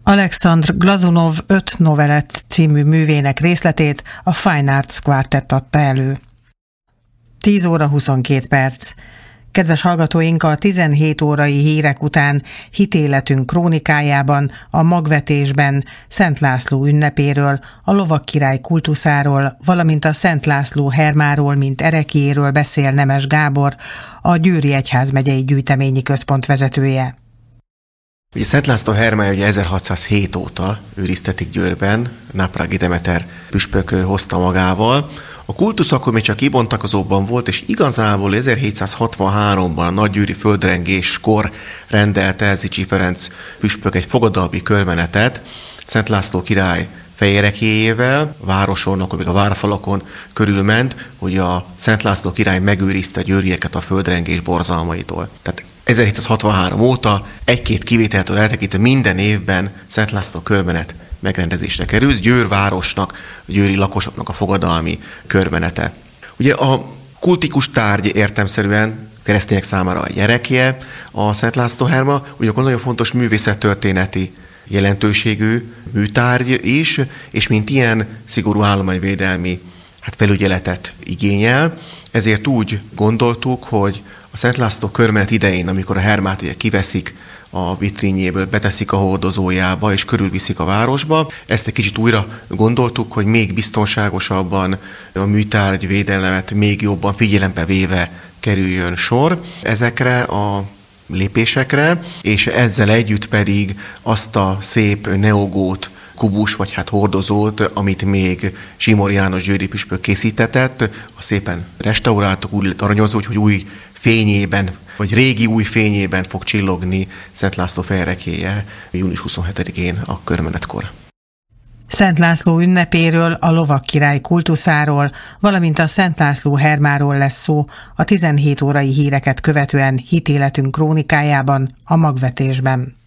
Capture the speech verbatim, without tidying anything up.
Alexandr Glazunov öt novelett című művének részletét a Fine Arts Quartet adta elő. tíz óra huszonkét perc. Kedves hallgatóink, a tizenhét órai hírek után hitéletünk krónikájában, a magvetésben Szent László ünnepéről, a Lovagkirály kultuszáról, valamint a Szent László hermáról, mint ereklyéről beszél Nemes Gábor, a Győri Egyházmegyei Gyűjteményi Központ vezetője. Ugye Szent László hermája ugye ezerhatszázhét óta őriztetik Győrben, Náprági Demeter püspök hozta magával. A kultusz akkor még csak kibontakozóban volt, és igazából ezerhétszázhatvanháromban a nagygyőri földrengéskor rendelte el Zichy Ferenc püspök egy fogadalmi körmenetet Szent László király fejerekjéjével, városon, akkor még a várfalakon körülment, hogy a Szent László király megőrizte a győrieket a földrengés borzalmaitól. Tehát ezerhétszázhatvanhárom óta egy-két kivételtől eltekintve minden évben Szent László körmenet megrendezésre kerül, Győr városnak, a győri lakosoknak a fogadalmi körmenete. Ugye a kultikus tárgy értelemszerűen keresztények számára a erekje, a Szent László herma, ugyanakkor nagyon fontos művészettörténeti jelentőségű műtárgy is, és mint ilyen szigorú állományvédelmi hát felügyeletet igényel, ezért úgy gondoltuk, hogy a Szent László körmenet idején, amikor a hermát ugye kiveszik a vitrínjéből, beteszik a hordozójába és körülviszik a városba, ezt egy kicsit újra gondoltuk, hogy még biztonságosabban a műtárgy védelmet még jobban figyelembe véve kerüljön sor ezekre a lépésekre, és ezzel együtt pedig azt a szép neogót, kubus, vagy hát hordozót, amit még Zsimor János győri püspök készítetett, a szépen restauráltuk, úgy lett aranyozva, hogy új fényében, vagy régi új fényében fog csillogni Szent László fejerekjéje június huszonhetedikén a körmenetkor. Szent László ünnepéről, a Lovagkirály kultuszáról, valamint a Szent László hermáról lesz szó a tizenhét órai híreket követően hitéletünk krónikájában, a magvetésben.